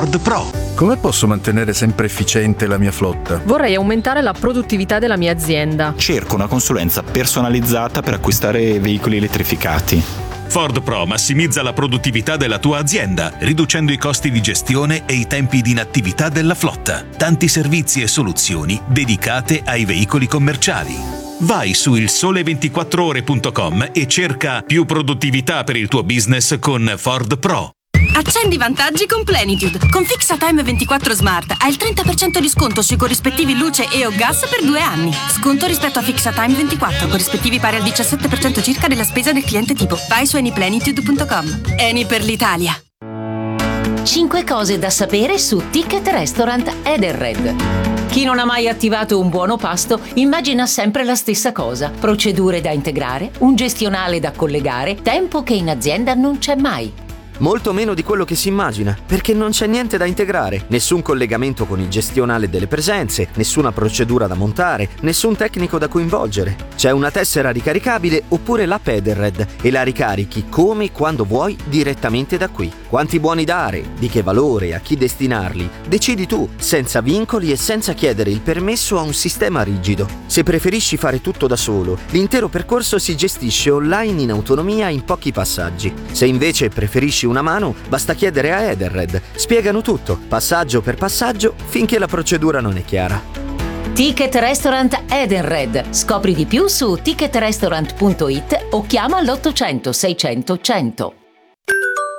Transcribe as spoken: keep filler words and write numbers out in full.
Ford Pro. Come posso mantenere sempre efficiente la mia flotta? Vorrei aumentare la produttività della mia azienda. Cerco una consulenza personalizzata per acquistare veicoli elettrificati. Ford Pro massimizza la produttività della tua azienda, riducendo i costi di gestione e i tempi di inattività della flotta. Tanti servizi e soluzioni dedicate ai veicoli commerciali. Vai su il sole ventiquattro ore punto com e cerca più produttività per il tuo business con Ford Pro. Accendi vantaggi con Plenitude. Con FixaTime ventiquattro Smart hai il trenta per cento di sconto sui corrispettivi luce e o gas per due anni. Sconto rispetto a FixaTime ventiquattro, corrispettivi pari al diciassette per cento circa della spesa del cliente tipo. Vai su anyplenitude punto com. Eni per l'Italia. cinque cose da sapere su Ticket Restaurant Edenred. Chi non ha mai attivato un buono pasto immagina sempre la stessa cosa: procedure da integrare, un gestionale da collegare, tempo che in azienda non c'è mai. Molto meno di quello che si immagina, perché non c'è niente da integrare, nessun collegamento con il gestionale delle presenze, nessuna procedura da montare, nessun tecnico da coinvolgere. C'è una tessera ricaricabile oppure l'app Edenred e la ricarichi come e quando vuoi direttamente da qui. Quanti buoni dare, di che valore, a chi destinarli, decidi tu, senza vincoli e senza chiedere il permesso a un sistema rigido. Se preferisci fare tutto da solo, l'intero percorso si gestisce online in autonomia in pochi passaggi. Se invece preferisci una mano, basta chiedere a Edenred. Spiegano tutto, passaggio per passaggio, finché la procedura non è chiara. Ticket Restaurant Edenred. Scopri di più su ticket restaurant punto it o chiama l'ottocento seicento cento.